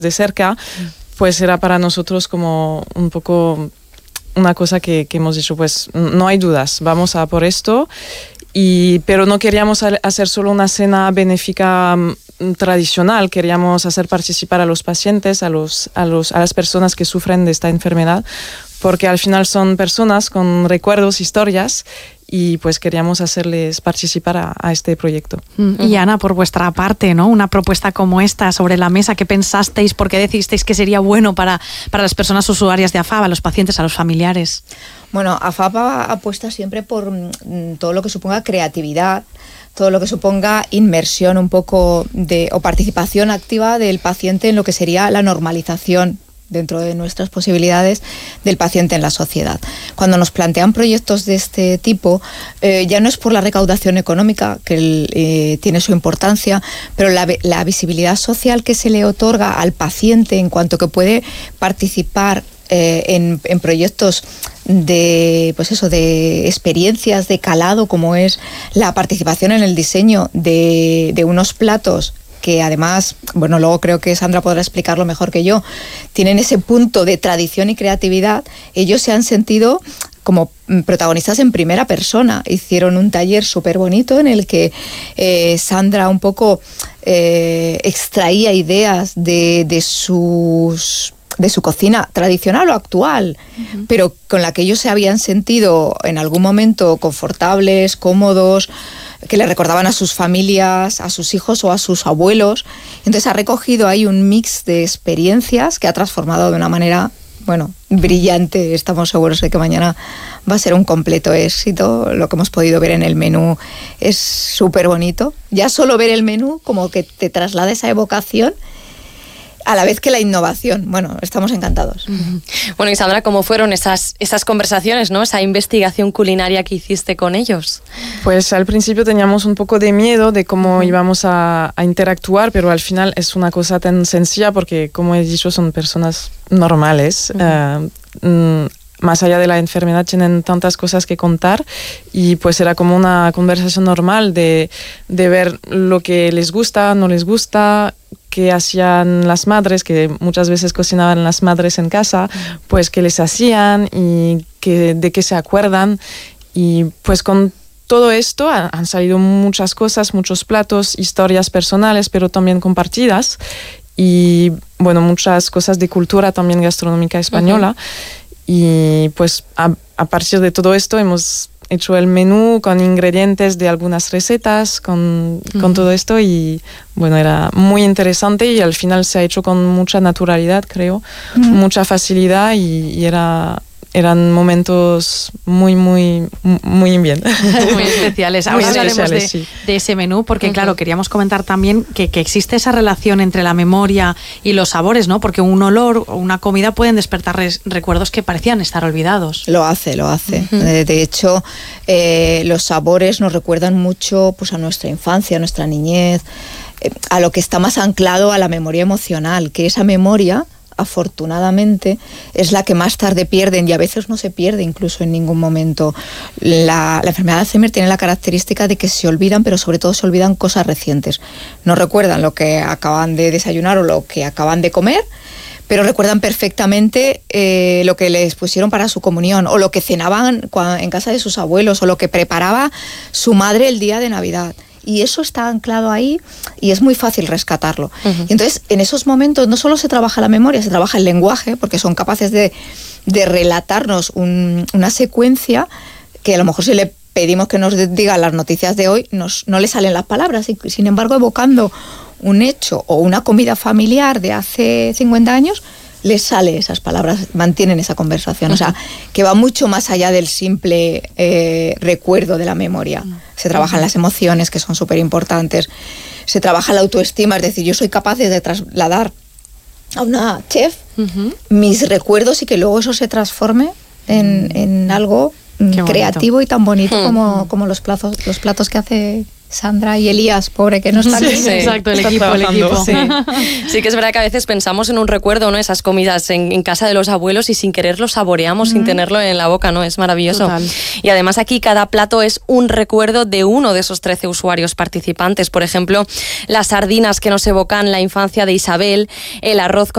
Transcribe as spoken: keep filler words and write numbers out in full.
de cerca, pues era para nosotros como un poco una cosa que, que hemos dicho, pues no hay dudas, vamos a por esto. Y, pero no queríamos hacer solo una cena benéfica um, tradicional, queríamos hacer participar a los pacientes, a, los, a, los, a las personas que sufren de esta enfermedad, porque al final son personas con recuerdos, historias, y pues queríamos hacerles participar a, a este proyecto. Y Ana, por vuestra parte, ¿no? Una propuesta como esta sobre la mesa, ¿qué pensasteis? ¿Por qué decidisteis que sería bueno para, para las personas usuarias de AFAB, a los pacientes, a los familiares? Bueno, AFAB apuesta siempre por mm, todo lo que suponga creatividad, todo lo que suponga inmersión un poco de, o participación activa del paciente en lo que sería la normalización dentro de nuestras posibilidades del paciente en la sociedad. Cuando nos plantean proyectos de este tipo, eh, ya no es por la recaudación económica, que el, eh, tiene su importancia, pero la, la visibilidad social que se le otorga al paciente en cuanto que puede participar eh, en, en proyectos de, pues eso, de experiencias de calado, como es la participación en el diseño de, de unos platos que además, bueno, luego creo que Sandra podrá explicarlo mejor que yo, tienen ese punto de tradición y creatividad. Ellos se han sentido como protagonistas en primera persona. Hicieron un taller súper bonito en el que eh, Sandra un poco eh, extraía ideas de, de sus... de su cocina tradicional o actual, uh-huh. pero con la que ellos se habían sentido en algún momento confortables, cómodos, que le recordaban a sus familias, a sus hijos o a sus abuelos. Entonces ha recogido ahí un mix de experiencias que ha transformado de una manera, bueno, brillante. Estamos seguros de que mañana va a ser un completo éxito. Lo que hemos podido ver en el menú es súper bonito. Ya solo ver el menú como que te traslada esa evocación, a la vez que la innovación. Bueno, estamos encantados. Uh-huh. Bueno, y Sandra, ¿cómo fueron esas, esas conversaciones, ¿no? Esa investigación culinaria que hiciste con ellos? Pues al principio teníamos un poco de miedo de cómo uh-huh. íbamos a, a interactuar, pero al final es una cosa tan sencilla porque, como he dicho, son personas normales. Uh-huh. Uh, mm, más allá de la enfermedad tienen tantas cosas que contar y pues era como una conversación normal de, de ver lo que les gusta, no les gusta, qué hacían las madres, que muchas veces cocinaban las madres en casa, pues qué les hacían y que, de qué se acuerdan. Y pues con todo esto han, han salido muchas cosas, muchos platos, historias personales, pero también compartidas. Y bueno, muchas cosas de cultura también gastronómica española. Uh-huh. Y pues a, a partir de todo esto hemos hecho el menú con ingredientes de algunas recetas, con, uh-huh. con todo esto, y bueno, era muy interesante y al final se ha hecho con mucha naturalidad, creo, uh-huh. mucha facilidad y, y era... eran momentos muy, muy, muy bien. Muy especiales. Ahora muy hablaremos especiales, de, sí. de ese menú, porque uh-huh. claro, queríamos comentar también que, que existe esa relación entre la memoria y los sabores, ¿no? Porque un olor o una comida pueden despertar res, recuerdos que parecían estar olvidados. Lo hace, lo hace. Uh-huh. De, de hecho, eh, los sabores nos recuerdan mucho pues, a nuestra infancia, a nuestra niñez, eh, a lo que está más anclado a la memoria emocional, que esa memoria, afortunadamente, es la que más tarde pierden, y a veces no se pierde incluso en ningún momento. La, la enfermedad de Alzheimer tiene la característica de que se olvidan, pero sobre todo se olvidan cosas recientes. No recuerdan lo que acaban de desayunar o lo que acaban de comer, pero recuerdan perfectamente eh, lo que les pusieron para su comunión, o lo que cenaban en casa de sus abuelos, o lo que preparaba su madre el día de Navidad. Y eso está anclado ahí y es muy fácil rescatarlo. Uh-huh. Y entonces, en esos momentos no solo se trabaja la memoria, se trabaja el lenguaje, porque son capaces de, de relatarnos un, una secuencia que a lo mejor si le pedimos que nos diga las noticias de hoy, nos, no le salen las palabras. Y, sin embargo, evocando un hecho o una comida familiar de hace cincuenta años, les sale esas palabras, mantienen esa conversación. Uh-huh. O sea, que va mucho más allá del simple eh, recuerdo de la memoria. Uh-huh. Se trabajan las emociones, que son súper importantes. Se trabaja la autoestima, es decir, yo soy capaz de trasladar a una chef uh-huh. mis recuerdos y que luego eso se transforme en, en algo Qué creativo bonito. Y tan bonito uh-huh. como, como los platos, los platos que hace Sandra y Elías, pobre, que no está aquí. Sí, sí, exacto, el está equipo, el equipo. Sí. Sí que es verdad que a veces pensamos en un recuerdo, ¿no? Esas comidas en, en casa de los abuelos y sin querer lo saboreamos, mm. sin tenerlo en la boca, ¿no? Es maravilloso. Total. Y además aquí cada plato es un recuerdo de uno de esos trece usuarios participantes. Por ejemplo, las sardinas que nos evocan la infancia de Isabel, el arroz con